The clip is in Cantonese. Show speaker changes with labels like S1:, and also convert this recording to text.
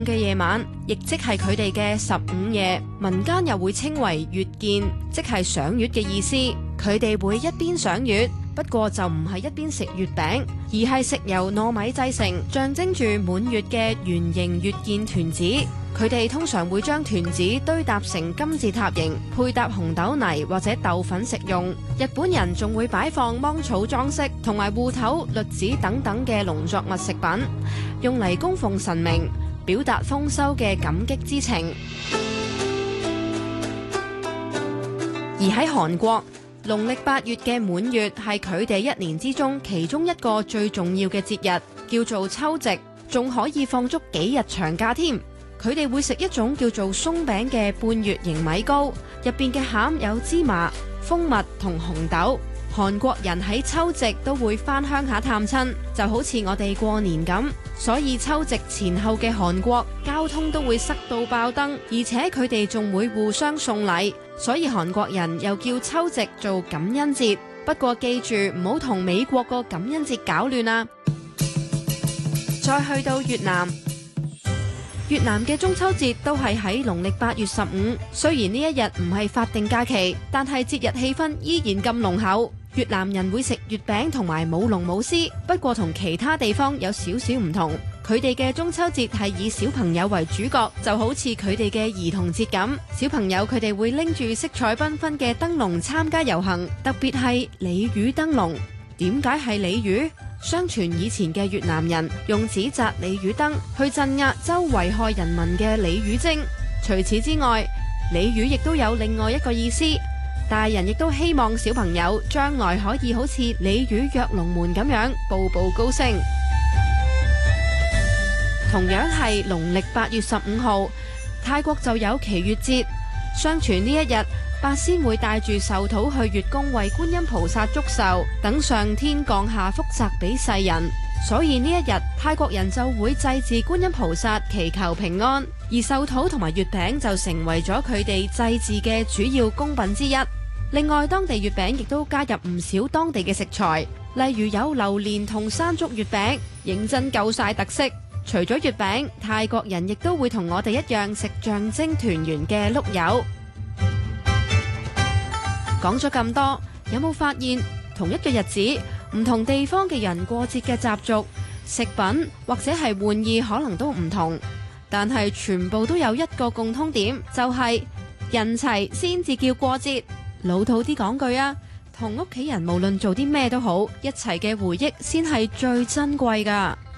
S1: 嘅夜晚，亦即係佢哋嘅15夜，民間又會稱為月見，即係賞月嘅意思。佢哋會一邊賞月，不過就唔係一邊食月餅，而係食由糯米製成，象徵住滿月嘅圓形月見團子。佢哋通常會將團子堆搭成金字塔形，配搭紅豆泥或者豆粉食用。日本人仲會擺放芒草裝飾同埋芋頭、栗子等等嘅農作物食品，用嚟供奉神明，表達豐收嘅感激之情。而喺韓國，農曆8月嘅滿月係佢哋一年之中其中一個最重要嘅節日，叫做秋夕，仲可以放足幾日長假添。佢哋會食一種叫做鬆餅嘅半月形米糕，入邊嘅餡有芝麻、蜂蜜同紅豆。韓國人喺秋夕都會返鄉下探親，就好似我哋過年咁，所以秋夕前後嘅韓國交通都會塞到爆燈，而且佢哋仲會互相送禮，所以韓國人又叫秋夕做感恩節。不過記住唔好同美國個感恩節搞亂啊！再去到越南。越南嘅中秋節都係喺農曆8月15，雖然呢一日唔係法定假期，但係節日氣氛依然咁濃厚。越南人會食月餅同埋舞龍舞獅，不過同其他地方有少少唔同。佢哋嘅中秋節係以小朋友為主角，就好似佢哋嘅兒童節咁。小朋友佢哋會拎住色彩繽紛嘅燈籠參加遊行，特別係鯉魚燈籠。點解係鯉魚？相傳以前嘅越南人用紙紮鯉魚燈去鎮壓周圍害人民嘅鯉魚精。除此之外，鯉魚亦都有另外一個意思，大人亦都希望小朋友將來可以好似鯉魚躍龍門咁樣步步高升。同樣係農曆8月15號，泰國就有祈月節。相傳呢一日，八仙會帶住壽土去月宮為觀音菩薩祝壽，等上天降下福澤俾世人。所以呢一日，泰國人就會祭祀觀音菩薩，祈求平安。而壽土同埋月餅就成為咗佢哋祭祀嘅主要供品之一。另外，當地月餅亦都加入唔少當地嘅食材，例如有榴蓮同山竹月餅，認真夠晒特色。除咗月餅，泰國人亦都會同我哋一樣食象徵團圓嘅碌柚。講咗咁多，有冇發現同一個日子，唔同地方嘅人過節嘅習俗、食品或者係玩意可能都唔同，但係全部都有一個共通點，就係人齊先至叫過節。老土啲講句啊，同屋企人無論做啲咩都好，一齊嘅回憶先係最珍貴㗎。